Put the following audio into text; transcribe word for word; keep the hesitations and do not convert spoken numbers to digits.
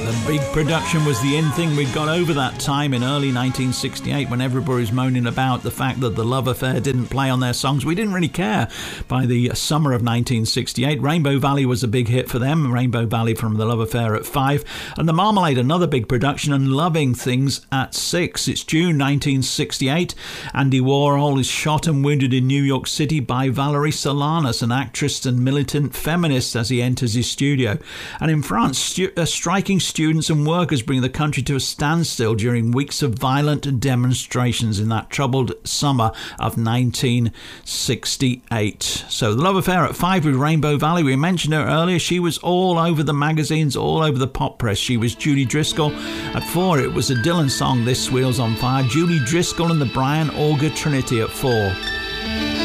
The big production was the in thing. We'd got over that time in early nineteen sixty-eight when everybody was moaning about the fact that the Love Affair didn't play on their songs. We didn't really care. By the summer of nineteen sixty-eight, Rainbow Valley was a big hit for them. Rainbow Valley from the Love Affair at five. And The Marmalade, another big production, and Loving Things at six. It's June nineteen sixty-eight. Andy Warhol is shot and wounded in New York City by Valerie Solanas, an actress and militant feminist, as he enters his studio. And in France, stu- uh, striking students and workers bring the country to a standstill during weeks of violent demonstrations in that troubled summer of nineteen sixty-eight. So The Love Affair at five with Rainbow Valley. We mentioned her earlier. She was all over the magazines, all over the pop press. She was Judy Driscoll. At four, it was a Dylan song, This Wheel's on Fire. Judy Driscoll and the Brian Auger Trinity at four.